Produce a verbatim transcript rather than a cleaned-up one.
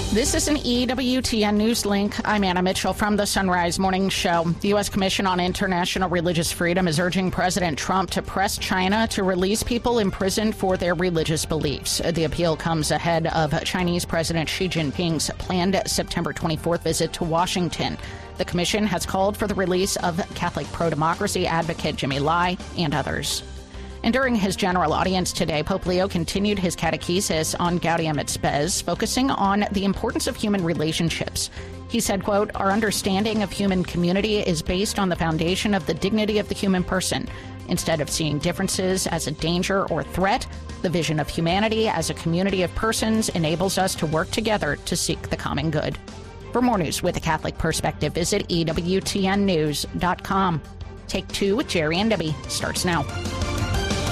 This is an E W T N News Link. I'm Anna Mitchell from the Sunrise Morning Show. The U S Commission on International Religious Freedom is urging President Trump to press China to release people imprisoned for their religious beliefs. The appeal comes ahead of Chinese President Xi Jinping's planned September twenty-fourth visit to Washington. The commission has called for the release of Catholic pro-democracy advocate Jimmy Lai and others. And during his general audience today, Pope Leo continued his catechesis on Gaudium et Spes, focusing on the importance of human relationships. He said, quote, "Our understanding of human community is based on the foundation of the dignity of the human person. Instead of seeing differences as a danger or threat, the vision of humanity as a community of persons enables us to work together to seek the common good." For more news with a Catholic perspective, visit E W T N news dot com. Take Two with Jerry and Debbie starts now.